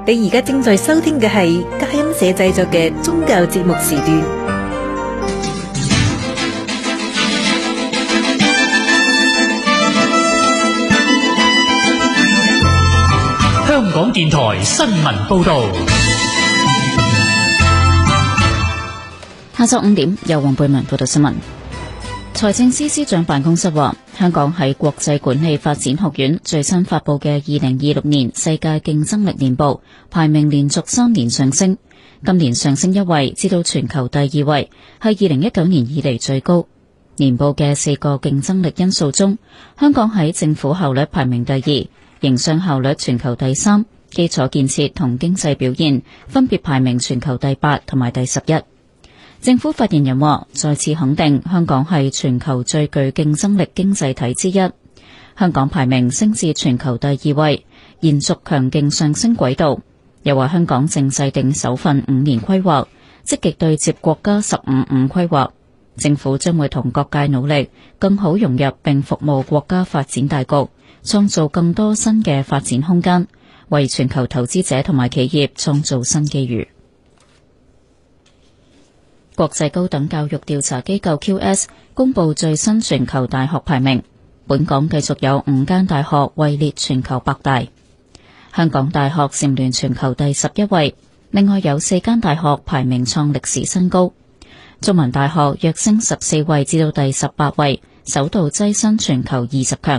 你而家正在收聽嘅係佳音社製作嘅宗教節目時段。 香港電台新聞報道。 下晝5點，由黃貝文報道新聞。財政司司長辦公室話，香港喺國際管理發展學院最新發佈嘅2026年世界競爭力年報，排名連續3年上升，今年上升1位，至到全球第2位，係2019年以嚟最高。年報嘅4個競爭力因素中，香港喺政府效率排名第2，營商效率全球第3，基礎建設同經濟表現分別排名全球第8同埋第11。政府發言人話，再次肯定香港係全球最具競爭力經濟體之一，香港排名升至全球第2位，延續強勁上升軌道。又話香港正制定首份5年規劃，積極對接國家15-5規劃，政府將會同各界努力，更好融入並服務國家發展大局，創造更多新嘅發展空間，為全球投資者同埋企業創造新機遇。國際高等教育調查機構 QS 公布最新全球大學排名，本港繼續有5間大學位列全球100大，香港大學蟬聯全球第11位，另外有4間大學排名創歷史新高，中文大學躍升14位至到第18位，首度躋身全球20強。